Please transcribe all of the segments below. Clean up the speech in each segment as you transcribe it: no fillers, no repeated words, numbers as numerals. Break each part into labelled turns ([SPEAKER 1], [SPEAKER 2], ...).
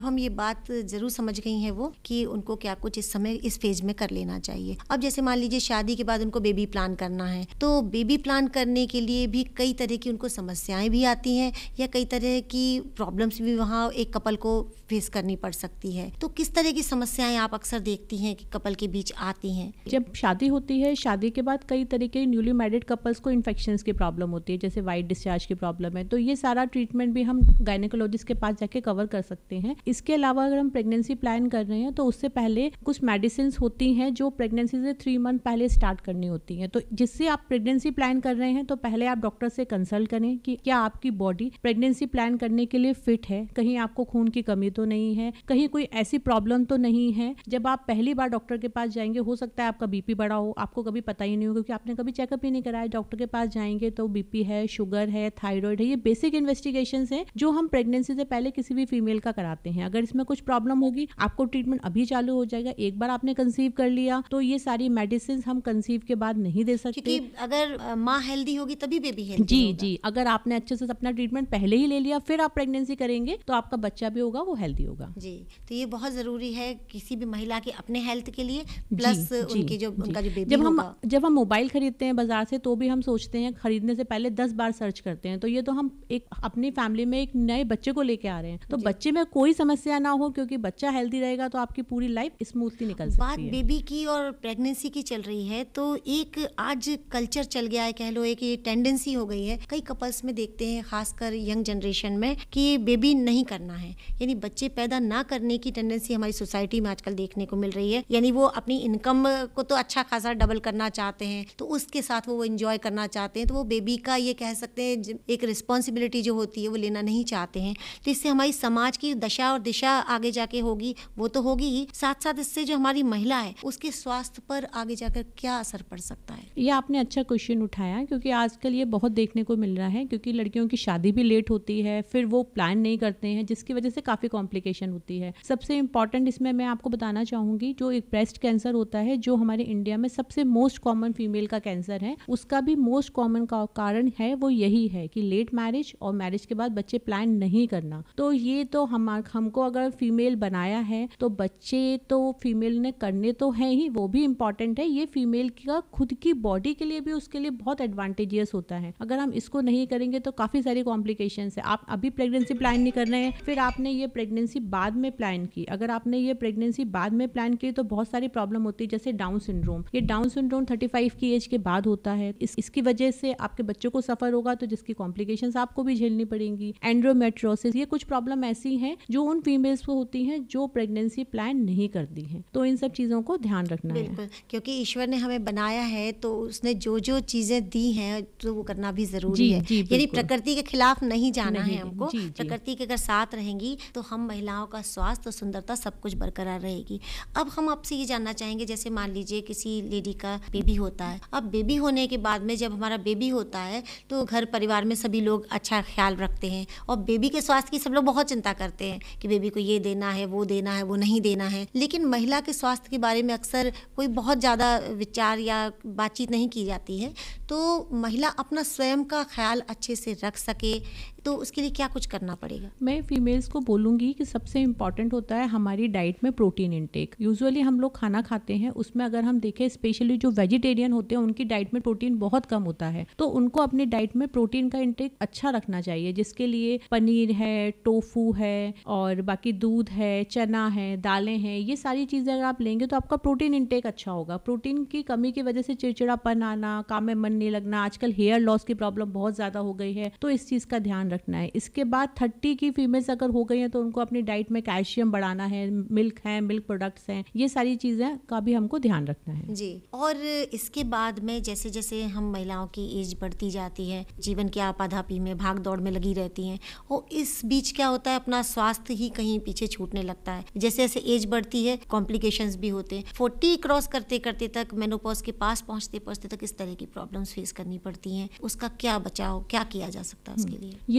[SPEAKER 1] हम ये बात जरूर समझ गई हैं वो कि उनको क्या कुछ इस समय इस फेज में कर लेना चाहिए। अब जैसे मान लीजिए शादी के बाद उनको बेबी प्लान करना है, तो बेबी प्लान करने के लिए भी कई तरह की उनको समस्याएं भी आती हैं या कई तरह की प्रॉब्लम्स भी वहाँ एक कपल को फेस करनी पड़ सकती है। तो किस तरह की समस्याएं आप अक्सर देखती हैं कि कपल के बीच आती हैं?
[SPEAKER 2] जब शादी होती है, शादी के बाद कई तरह के न्यूली मैरिड कपल्स को इन्फेक्शंस की प्रॉब्लम होती है, जैसे वाइट डिस्चार्ज की प्रॉब्लम है। तो ये सारा ट्रीटमेंट भी हम गायनेकोलॉजिस्ट के पास जाके कवर कर सकते हैं। इसके अलावा अगर हम प्रेगनेंसी प्लान कर रहे हैं तो उससे पहले कुछ मेडिसिन होती हैं जो प्रेगनेंसी से 3 मंथ पहले स्टार्ट करनी होती हैं। तो जिससे आप प्रेगनेंसी प्लान कर रहे हैं तो पहले आप डॉक्टर से कंसल्ट करें कि क्या आपकी बॉडी प्रेगनेंसी प्लान करने के लिए फिट है, कहीं आपको खून की कमी तो नहीं है, कहीं कोई ऐसी प्रॉब्लम तो नहीं है। जब आप पहली बार डॉक्टर के पास जाएंगे, हो सकता है आपका बीपी बढ़ा हो, आपको कभी पता ही नहीं हो क्योंकि आपने कभी चेकअप ही नहीं कराया। डॉक्टर के पास जाएंगे तो बीपी है, शुगर है, थायराइड है, ये बेसिक इन्वेस्टिगेशंस हैं जो हम प्रेगनेंसी से पहले किसी भी फीमेल का कराते हैं। अगर इसमें कुछ प्रॉब्लम होगी, आपको ट्रीटमेंट अभी चालू हो जाएगा। एक बार आपने कंसीव कर लिया तो ये सारी मेडिसिन हम कंसीव के बाद नहीं दे सकते,
[SPEAKER 1] क्योंकि अगर माँ हेल्दी होगी तभी बेबी हेल्दी
[SPEAKER 2] जी
[SPEAKER 1] होगा।
[SPEAKER 2] जी। अगर आपने अच्छे से अपना ट्रीटमेंट पहले ही ले लिया, फिर आप प्रेगनेंसी करेंगे तो आपका बच्चा भी होगा वो हेल्दी होगा।
[SPEAKER 1] जी, तो ये बहुत ज़रूरी है किसी भी महिला के अपने हेल्थ के लिए, प्लस उनकी जो उनका जो बेबी होगा।
[SPEAKER 2] जब हम मोबाइल खरीदते हैं बाजार से तो भी हम सोचते हैं, खरीदने से पहले 10 बार सर्च करते हैं। तो ये तो हम एक अपनी फैमिली में एक नए बच्चे को लेके आ रहे हैं, तो बच्चे में कोई समस्या ना हो, क्योंकि बच्चा हेल्दी रहेगा तो आपकी पूरी लाइफ स्मूथली निकल सकती है।
[SPEAKER 1] बात बेबी की और प्रेगनेंसी की चल रही है, तो एक आज कल्चर चल गया है, कह लो एक ये टेंडेंसी हो गई है कई कपल्स में, देखते हैं खासकर यंग जनरेशन में, कि बेबी नहीं करना है, यानी बच्चे पैदा ना करने की टेंडेंसी हमारी सोसाइटी में आजकल देखने को मिल रही है। यानी वो अपनी इनकम को तो अच्छा खासा डबल करना चाहते हैं, तो उसके साथ वो एंजॉय करना चाहते हैं, तो वो बेबी का ये कह सकते हैं एक रिस्पॉन्सिबिलिटी जो होती है वो लेना नहीं चाहते हैं। तो इससे हमारी समाज की दशा और दिशा आगे जाके होगी, वो तो होगी ही, साथ साथ इससे जो हमारी महिला है उसके स्वास्थ्य पर आगे जाकर क्या असर पड़ सकता है?
[SPEAKER 2] ये आपने अच्छा क्वेश्चन उठाया, क्योंकि आजकल ये बहुत देखने को मिल रहा है, क्योंकि लड़कियों की शादी भी लेट होती है, फिर वो प्लान नहीं करते हैं, जिसकी वजह से काफ़ी कॉम्प्लिकेशन होती है। सबसे इम्पॉर्टेंट इसमें मैं आपको बताना चाहूँगी, जो एक ब्रेस्ट कैंसर होता है, जो हमारे इंडिया में सबसे मोस्ट कॉमन फीमेल का कैंसर है, उसका भी मोस्ट कॉमन का कारण है वो यही है कि लेट मैरिज और मैरिज के बाद बच्चे प्लान नहीं करना। तो ये तो हमको अगर फीमेल बनाया है तो बच्चे तो फीमेल ने करने तो है ही, वो भी इम्पॉर्टेंट है। ये फीमेल का खुद की बॉडी के लिए भी, उसके लिए बहुत एडवांटेजियस होता है। अगर हम इसको नहीं करेंगे तो काफ़ी सारी कॉम्प्लिकेशंस है। आप अभी प्रेगनेंसी प्लान नहीं कर रहे हैं, फिर आपने ये प्रेगनेंसी बाद में प्लान की, अगर आपने ये प्रेगनेंसी बाद में प्लान की तो बहुत सारी प्रॉब्लम होती है, जैसे डाउन सिंड्रोम। ये डाउन सिंड्रोम 35 की एज के बाद होता है। इसकी वजह से आपके बच्चों को सफर होगा, तो जिसकी कॉम्प्लिकेशंस आपको भी झेलनी पड़ेंगी। एंड्रोमेट्रोसिस, ये कुछ प्रॉब्लम ऐसी हैं जो उन फीमेल्स को होती हैं जो प्रेगनेंसी प्लान नहीं करती हैं। तो इन सब चीज़ों को ध्यान रखना है।
[SPEAKER 1] बिल्कुल, क्योंकि ईश्वर ने हमें बनाया है तो उसने जो जो चीज़ें दी हैं तो वो करना भी ज़रूरी है। यानी प्रकृति के खिलाफ नहीं जाना है हमको। प्रकृति के अगर साथ रहेंगी तो हम महिलाओं का स्वास्थ्य और सुंदरता सब कुछ बरकरार रहेगी। अब हम आपसे ये जानना चाहेंगे, जैसे मान लीजिए किसी लेडी का बेबी होता है, अब बेबी होने के बाद में जब हमारा बेबी होता है तो घर परिवार में सभी लोग अच्छा ख्याल रखते हैं और बेबी के स्वास्थ्य की सब लोग बहुत चिंता करते हैं कि बेबी को ये देना है, वो देना है, वो नहीं देना है। लेकिन महिला के स्वास्थ्य के बारे में अक्सर कोई बहुत ज़्यादा विचार या बातचीत नहीं की जाती है। तो महिला अपना स्वयं का ख्याल अच्छे से रख सके तो उसके लिए क्या कुछ करना पड़ेगा?
[SPEAKER 2] मैं फीमेल्स को बोलूँगी कि सबसे इम्पॉर्टेंट होता है हमारी डाइट में प्रोटीन इंटेक। यूजुअली हम लोग खाना खाते हैं, उसमें अगर हम देखें स्पेशली जो वेजिटेरियन होते हैं उनकी डाइट में प्रोटीन बहुत कम होता है, तो उनको अपनी डाइट में प्रोटीन का इंटेक अच्छा रखना चाहिए, जिसके लिए पनीर है, टोफू है और बाकी दूध है, चना है, दालें हैं, ये सारी चीज़ें अगर आप लेंगे तो आपका प्रोटीन इंटेक अच्छा होगा। प्रोटीन की कमी की वजह से चिड़चिड़ापन आना, काम में मन नहीं लगना, आजकल हेयर लॉस की प्रॉब्लम बहुत ज़्यादा हो गई है, तो इस चीज़ का ध्यान रखना है। इसके बाद 30 की फीमेल्स अगर हो गई हैं तो उनको अपनी डाइट में कैल्शियम बढ़ाना है, मिल्क है, मिल्क प्रोडक्ट्स हैं, ये सारी चीज़ें का भी हमको ध्यान रखना है
[SPEAKER 1] जी। और इसके बाद में जैसे जैसे हम महिलाओं की एज बढ़ती जाती है, जीवन की आपाधापी में भाग दौड़ में लगी रहती हैं, और इस बीच क्या होता है अपना स्वास्थ्य ही कहीं पीछे छूटने लगता है। जैसे जैसे एज बढ़ती है कॉम्प्लिकेशंस भी होते हैं। 40 क्रॉस करते करते तक, मेनोपॉज के पास पहुंचते पहुंचते तक इस तरह की प्रॉब्लम्स फेस करनी पड़ती हैं। उसका क्या बचाव, क्या किया जा सकता है उसके लिए?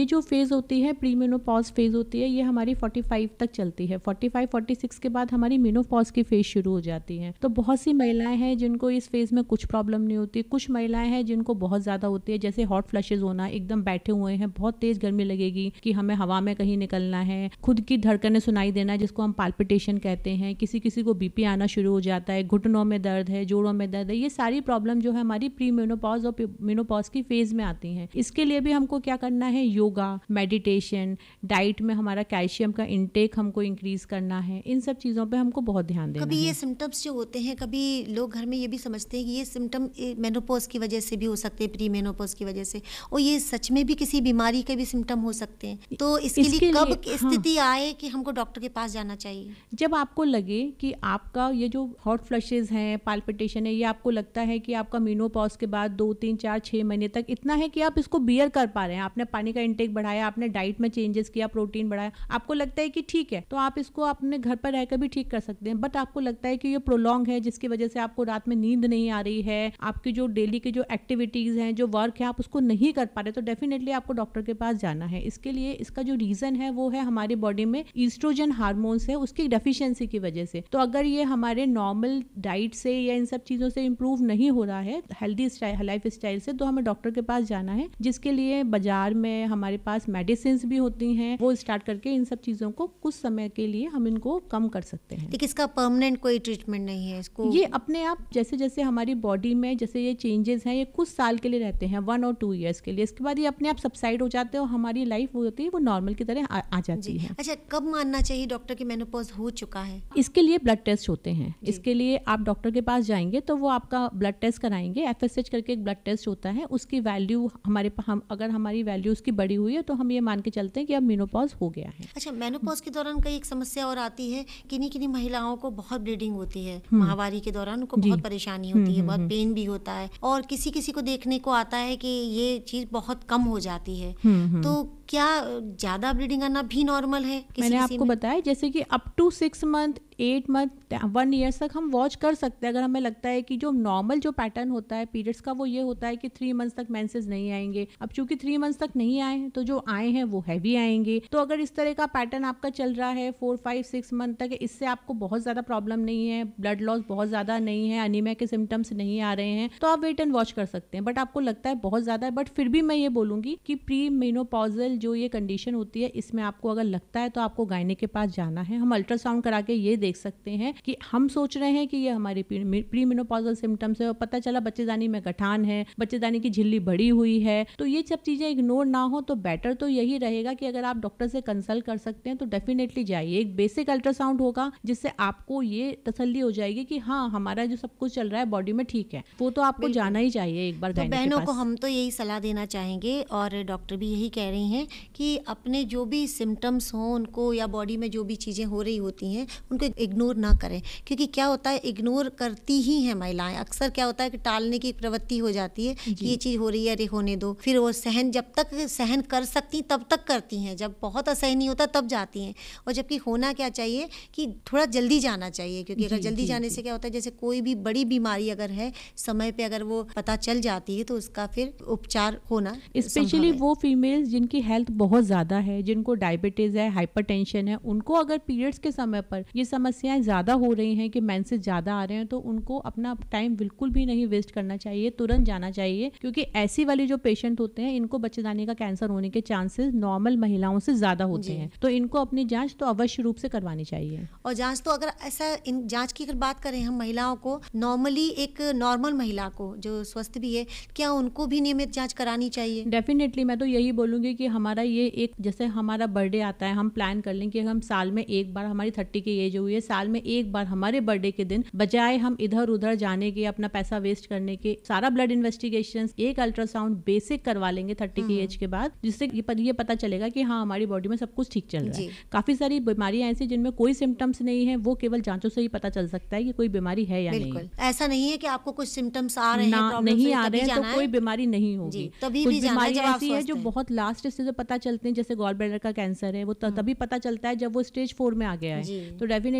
[SPEAKER 2] ये जो फेज होती है प्री मेनोपॉज फेज होती है, ये हमारी 45 तक चलती है। 45-46 के बाद हमारी मेनोपॉज की फेज शुरू हो जाती है। तो बहुत सी महिलाएं हैं जिनको इस फेज में कुछ प्रॉब्लम नहीं होती, कुछ महिलाएं हैं जिनको बहुत ज्यादा होती है, जैसे हॉट फ्लशेज होना, एकदम बैठे हुए हैं, बहुत तेज गर्मी लगेगी कि हमें हवा में कहीं निकलना है, खुद की धड़कनें सुनाई देना जिसको हम पाल्पिटेशन कहते हैं, किसी किसी को बीपी आना शुरू हो जाता है, घुटनों में दर्द है, जोड़ों में दर्द है। ये सारी प्रॉब्लम जो है हमारी प्री मेनोपॉज और मेनोपॉज की फेज में आती हैं। इसके लिए भी हमको क्या करना है, योगा, मेडिटेशन, डाइट में हमारा कैल्शियम का इंटेक हमको इंक्रीज करना है, इन सब चीज़ों पे हमको बहुत ध्यान देना है।
[SPEAKER 1] कभी ये सिम्टम्स जो होते हैं, कभी लोग घर में ये भी समझते हैं कि ये सिम्टम मेनोपॉज की वजह से भी हो सकते हैं, प्री मेनोपॉज की वजह से, और ये सच में भी किसी बीमारी के भी सिम्टम हो सकते हैं। तो इसके लिए कब स्थिति आए कि हमको डॉक्टर के पास जाना चाहिए?
[SPEAKER 2] जब आपको लगे कि आपका ये जो हॉट फ्लशेज हैं, पाल्पिटेशन है, ये आपको लगता है कि आपका मेनोपॉज के बाद 2, 3, 4, 6 महीने तक इतना है कि आप इसको बियर कर पा रहे हैं, आपने पानी का इंटेक बढ़ाया, आपने डाइट में चेंजेस किया, प्रोटीन बढ़ाया, आपको लगता है कि ठीक है, तो आप इसको अपने घर पर रहकर भी ठीक कर सकते हैं। बट आपको लगता है कि ये प्रोलॉन्ग है, जिसकी वजह से आपको रात में नींद नहीं आ रही है, आपकी जो डेली की जो एक्टिविटीज हैं, जो वर्क है, आप उसको नहीं कर पा रहे, तो डेफिनेटली आपको डॉक्टर के पास जाना है। इसके लिए इसका जो रीजन है वो है हमारी बॉडी में ईस्ट्रोजन हार्मोन्स है, उसकी डेफिशिएंसी की वजह से। तो अगर ये हमारे नॉर्मल डाइट से या इन सब चीजों से इंप्रूव नहीं हो रहा है, हेल्दी लाइफ स्टाइल से, तो हमें डॉक्टर के पास जाना है, जिसके लिए बाजार में हमारे पास मेडिसिन भी होती हैं, वो स्टार्ट करके इन सब चीजों को कुछ समय के लिए हम इनको कम कर सकते हैं।
[SPEAKER 1] लेकिन इसका परमानेंट कोई ट्रीटमेंट नहीं है इसको?
[SPEAKER 2] ये अपने आप जैसे जैसे हमारी बॉडी में जैसे ये चेंजेस हैं, ये कुछ साल के लिए रहते हैं, 1 और 2 ईयर्स के लिए। इसके बाद ये अपने आप सबसाइड हो जाते हैं और हमारी लाइफ वो होती है वो नॉर्मल की तरह आ जाती है।
[SPEAKER 1] अच्छा, कब मानना चाहिए डॉक्टर की मेनोपॉज हो चुका है?
[SPEAKER 2] इसके लिए ब्लड टेस्ट होते हैं। इसके लिए आप डॉक्टर के पास जाएंगे तो वो आपका ब्लड टेस्ट कराएंगे, FSH करके एक ब्लड टेस्ट होता है, उसकी वैल्यू अगर हमारी वैल्यू उसकी बड़ी हुई है तो हम ये मान के चलते हैं कि अब मेनोपॉज हो गया है।
[SPEAKER 1] अच्छा, मेनोपॉज के दौरान कई एक समस्या और आती है, किन्हीं महिलाओं को बहुत ब्लीडिंग होती है, माहवारी के दौरान उनको बहुत परेशानी होती है, बहुत पेन भी होता है, और किसी किसी को देखने को आता है कि ये चीज बहुत कम हो जाती है। तो क्या ज्यादा ब्लीडिंग आना भी नॉर्मल है?
[SPEAKER 2] मैंने आपको बताया जैसे कि up to 6 month, 8 month, 1 year तक हम वॉच कर सकते हैं। अगर हमें लगता है कि जो नॉर्मल जो पैटर्न होता है पीरियड्स का वो ये होता है कि 3 मंथ्स तक मेंसेस नहीं आएंगे, अब चूंकि 3 मंथ्स तक नहीं आए हैं तो जो आए हैं वो हैवी आएंगे। तो अगर इस तरह का पैटर्न आपका चल रहा है 4, 5, 6 मंथ तक, इससे आपको बहुत ज्यादा प्रॉब्लम नहीं है, ब्लड लॉस बहुत ज्यादा नहीं है, अनीमिया के सिम्टम्स नहीं आ रहे हैं, तो आप वेट एंड वॉच कर सकते हैं। बट आपको लगता है बहुत ज्यादा है, बट फिर भी मैं ये बोलूंगी कि प्री मेनोपॉजल जो ये कंडीशन होती है, इसमें आपको अगर लगता है तो आपको गायने के पास जाना है। हम अल्ट्रासाउंड करा के ये देख सकते हैं कि हम सोच रहे हैं कि ये हमारे प्री मेनोपॉजल सिम्टम्स है, और पता चला बच्चेदानी में गठान है, बच्चेदानी की झिल्ली बड़ी हुई है, तो ये सब चीजें इग्नोर ना हो तो बेटर तो यही रहेगा कि अगर आप डॉक्टर से कंसल्ट कर सकते हैं तो डेफिनेटली जाइए। एक बेसिक अल्ट्रासाउंड होगा जिससे आपको ये तसल्ली हो जाएगी कि हाँ, हमारा जो सब कुछ चल रहा है बॉडी में ठीक है, वो तो आपको जाना ही चाहिए एक बार।
[SPEAKER 1] तो बहनों को हम तो यही सलाह देना चाहेंगे, और डॉक्टर भी यही कह रही हैं कि अपने जो भी सिम्टम्स हों उनको, या बॉडी में जो भी चीज़ें हो रही होती हैं उनको इग्नोर ना करें, क्योंकि क्या होता है, इग्नोर करती ही हैं महिलाएं। अक्सर क्या होता है कि टालने की प्रवृत्ति हो जाती है कि ये चीज़ हो रही है, अरे होने दो, फिर वो जब तक सहन कर सकती तब तक करती हैं, जब बहुत असहन नहीं होता तब जाती हैं। और जबकि होना क्या चाहिए कि थोड़ा जल्दी जाना चाहिए, क्योंकि अगर जल्दी जाने से क्या होता है, जैसे कोई भी बड़ी बीमारी अगर है, समय पे अगर वो पता चल जाती है तो उसका फिर उपचार होना,
[SPEAKER 2] स्पेशली वो फीमेल्स जिनकी हेल्थ बहुत ज्यादा है, जिनको डायबिटीज है, हाइपरटेंशन है, उनको अगर पीरियड्स के समय पर ये समस्याएं ज्यादा हो रही हैं कि मेंसेस ज्यादा आ रहे हैं, तो उनको अपना टाइम बिल्कुल भी नहीं वेस्ट करना चाहिए, तुरंत जाना चाहिए। क्योंकि ऐसी वाली जो पेशेंट होते हैं, इनको बच्चेदानी का कैंसर होने के चांसेस नॉर्मल महिलाओं से ज्यादा होते हैं, तो इनको अपनी जांच तो अवश्य रूप से करवानी चाहिए।
[SPEAKER 1] और जांच तो अगर ऐसा इन जांच की अगर बात करें हम महिलाओं को, नॉर्मली एक नॉर्मल महिला को जो स्वस्थ भी है, क्या उनको भी नियमित जांच करानी चाहिए?
[SPEAKER 2] डेफिनेटली मैं तो यही बोलूंगी कि हमारा ये एक, जैसे हमारा बर्थडे आता है, हम प्लान कर लें कि हम साल में एक बार, हमारी 30 की एज हुई है, साल में एक बार हमारे बर्थडे के दिन, बजाय हम इधर उधर जाने के, अपना पैसा वेस्ट करने के, सारा ब्लड इन्वेस्टिगेशन, एक अल्ट्रासाउंड बेसिक करवा लेंगे 30 की एज के बाद, जिससे ये पता चलेगा कि हाँ, हमारी बॉडी में सब कुछ ठीक चल रहा है। काफी सारी बीमारियां ऐसी जिनमें कोई सिम्टम्स नहीं है, वो केवल जांचों से ही पता चल सकता है कि कोई बीमारी है या नहीं।
[SPEAKER 1] ऐसा नहीं है कि आपको कुछ सिम्टम्स आ रहे हैं,
[SPEAKER 2] नहीं आ रहे हैं तो कोई बीमारी नहीं होगी।
[SPEAKER 1] तभी
[SPEAKER 2] कुछ बीमारियां ऐसी है जो बहुत लास्ट स्टेज पे पता चलती है, जैसे गॉल ब्लैडर का कैंसर है, वो तभी पता चलता है जब वो स्टेज 4 में आ गया है। तो डेफिनेटली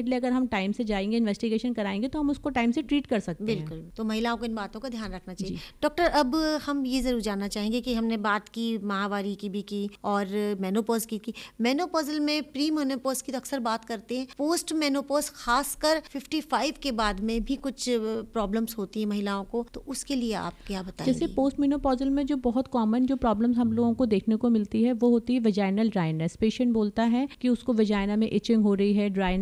[SPEAKER 2] डेफिनेटली अगर हम टाइम से जाएंगे, इन्वेस्टिगेशन कराएंगे तो हम उसको टाइम से ट्रीट कर सकते हैं।
[SPEAKER 1] बिल्कुल, तो महिलाओं को इन बातों का ध्यान रखना चाहिए। डॉक्टर, अब हम ये जरूर जानना चाहेंगे कि हमने बात की माहवारी की भी की और मेनोपॉज की। मेनोपॉजल में प्री मेनोपॉज की तो अक्सर बात करते हैं, पोस्ट मेनोपॉज खासकर 55 के बाद में भी कुछ प्रॉब्लम्स होती है महिलाओं को, तो उसके लिए आप क्या बताएंगे?
[SPEAKER 2] जैसे पोस्ट मेनोपॉजल में जो बहुत कॉमन जो प्रॉब्लम्स हम लोगों को देखने को मिलती है वो होती है वेजाइनल ड्राइनेस। पेशेंट बोलता है कि उसको वेजाइना में इचिंग हो रही है, ड्राइनेस